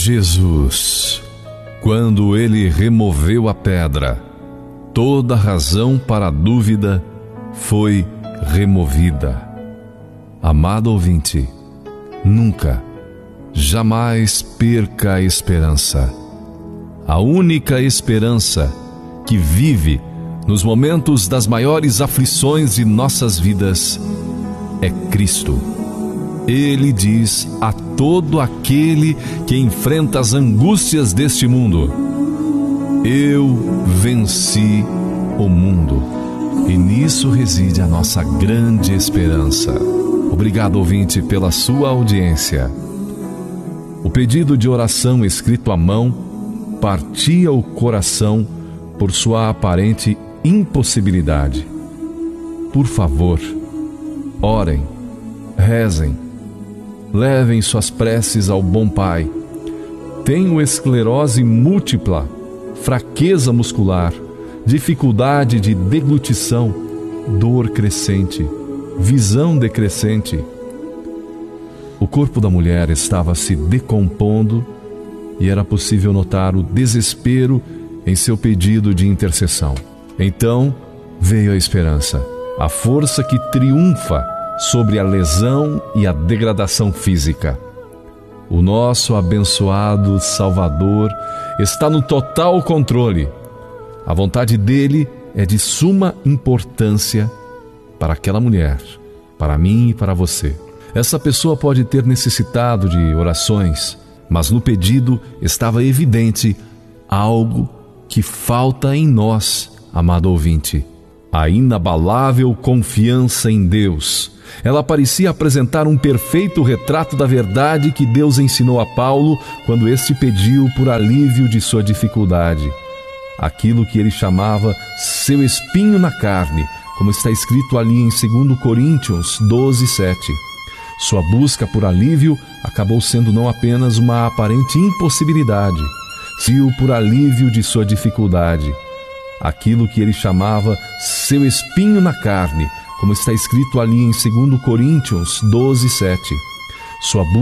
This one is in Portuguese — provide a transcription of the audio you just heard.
Jesus, quando ele removeu a pedra, toda razão para a dúvida foi removida. Amado ouvinte, nunca, jamais perca a esperança. A única esperança que vive nos momentos das maiores aflições de nossas vidas é Cristo. Ele diz a todo aquele que enfrenta as angústias deste mundo: eu venci o mundo. E nisso reside a nossa grande esperança. Obrigado, ouvinte, pela sua audiência. O pedido de oração escrito à mão partia o coração por sua aparente impossibilidade. Por favor, orem, rezem, levem suas preces ao bom Pai. Tenho esclerose múltipla, fraqueza muscular, dificuldade de deglutição, dor crescente, visão decrescente. O corpo da mulher estava se decompondo e era possível notar o desespero em seu pedido de intercessão. Então veio a esperança, a força que triunfa sobre a lesão e a degradação física. O nosso abençoado Salvador está no total controle. A vontade dele é de suma importância para aquela mulher, para mim e para você. Essa pessoa pode ter necessitado de orações, mas no pedido estava evidente algo que falta em nós, amado ouvinte: a inabalável confiança em Deus. Ela parecia apresentar um perfeito retrato da verdade que Deus ensinou a Paulo quando este pediu por alívio de sua dificuldade. Aquilo que ele chamava seu espinho na carne, como está escrito ali em 2 Coríntios 12:7. Sua busca por alívio acabou sendo não apenas uma aparente impossibilidade, sim por alívio de sua dificuldade. Aquilo que ele chamava seu espinho na carne, como está escrito ali em 2 Coríntios 12:7. Sua